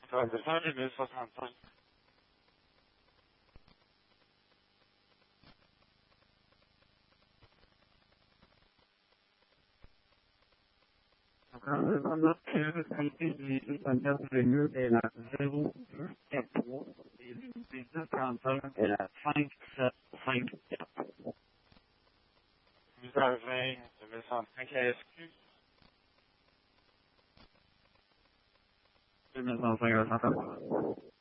Descends les 1065. On obtient le qualité du standard venu de la 0,3 et le 235 de la 5754. Vous avez le 105 ASQ. 205 à 150.